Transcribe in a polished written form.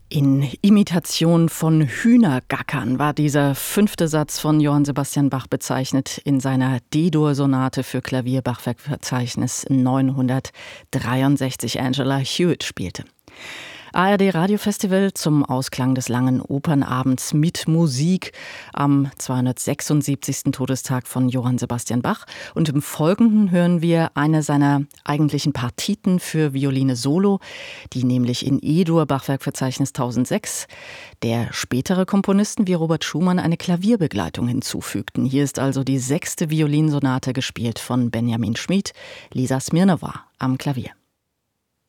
In Imitation von Hühnergackern war dieser 5. Satz von Johann Sebastian Bach bezeichnet in seiner D-Dur-Sonate für Klavier Bachwerkverzeichnis 963. Angela Hewitt spielte. ARD Radiofestival zum Ausklang des langen Opernabends mit Musik am 276. Todestag von Johann Sebastian Bach. Und im Folgenden hören wir eine seiner eigentlichen Partiten für Violine Solo, die nämlich in E-Dur Bachwerkverzeichnis 1006 der spätere Komponisten wie Robert Schumann eine Klavierbegleitung hinzufügten. Hier ist also die 6. Violinsonate gespielt von Benjamin Schmid, Lisa Smirnova am Klavier.